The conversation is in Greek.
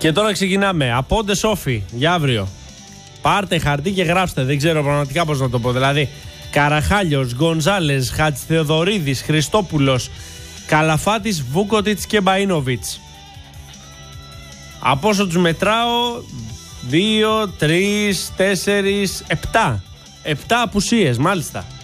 Και τώρα ξεκινάμε. Απόντε Σόφι για αύριο. Πάρτε χαρτί και γράψτε. Δεν ξέρω πραγματικά πώς να το πω. Δηλαδή, Καραχάλιος, Γκονζάλες, Χατζηθεοδωρίδης, Χριστόπουλος, Καλαφάτης, Βούκοτιτς και Μπαΐνοβιτς. Από όσο τους μετράω, 2, 3, 4, 7. 7 απουσίες, μάλιστα.